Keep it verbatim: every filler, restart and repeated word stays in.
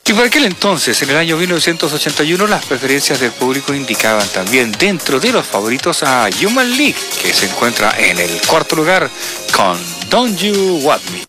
Y por aquel entonces, en el año mil novecientos ochenta y uno, las preferencias del público indicaban también dentro de los favoritos a Human League, que se encuentra en el cuarto lugar con Don't You Want Me.